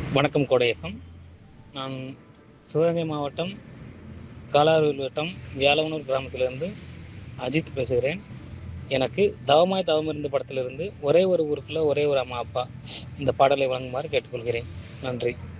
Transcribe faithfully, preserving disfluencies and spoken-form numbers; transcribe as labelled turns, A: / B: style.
A: வணக்கம் கோடையகம். நான் சிவகங்கை மாவட்டம் காலாறுவில் வட்டம் வியாழவனூர் கிராமத்திலிருந்து அஜித் பேசுகிறேன். எனக்கு தவமாய் தவமிருந்து படத்திலிருந்து ஒரே ஒரு ஊருக்குள்ள ஒரே ஒரு அம்மா அப்பா இந்த பாடலை வழங்குமாறு கேட்டுக்கொள்கிறேன். நன்றி.